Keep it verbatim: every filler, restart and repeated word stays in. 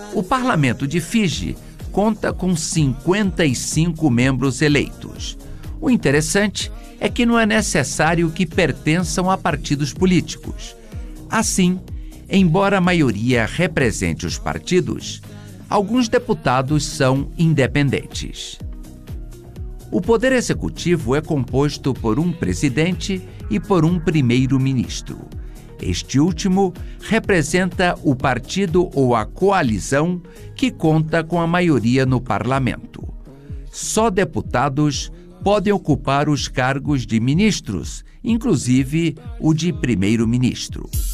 O parlamento de Fiji conta com cinquenta e cinco membros eleitos. O interessante é que não é necessário que pertençam a partidos políticos. Assim, embora a maioria represente os partidos, alguns deputados são independentes. O Poder Executivo é composto por um presidente e por um primeiro-ministro. Este último representa o partido ou a coalizão que conta com a maioria no parlamento. Só deputados podem ocupar os cargos de ministros, inclusive o de primeiro-ministro.